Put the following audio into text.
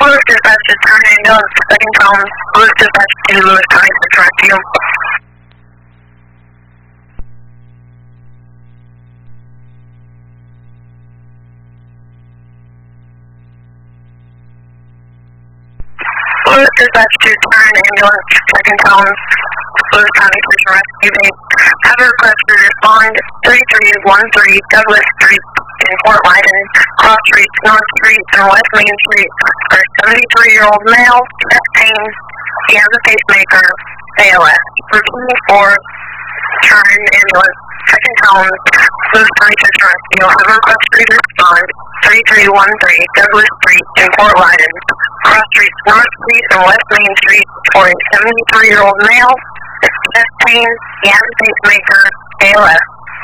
Lewis Dispatch to turn ambulance, second phone. Lewis Dispatch to Lewis County Central Rescue. Lewis Dispatch to turn ambulance, second phone. Lewis County Central Rescue. Have a request to respond 3313 Douglas Street in Fort Lyden, Cross Street, North Street, and West Main Street for a 73-year-old male, chest pain, he has a pacemaker, ALS. Routine for turn ambulance, second phone, Lewis County Central Rescue. Have a request to respond 3313 Douglas Street in Fort Lyden, Cross Street, North Street, and West Main Street for a 73-year-old male, chest pain, he has a pacemaker, ALS.